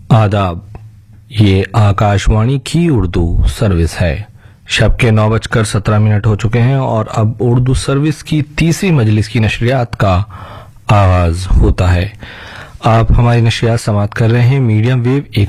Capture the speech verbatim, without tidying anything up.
आदाब। ये आकाशवाणी की उर्दू सर्विस है। शब के नौ बजकर सत्रह मिनट हो चुके हैं और अब उर्दू सर्विस की तीसरी मजलिस की नशरियात का आगाज होता है। आप हमारी नशरियात समाप्त कर रहे हैं मीडियम वेव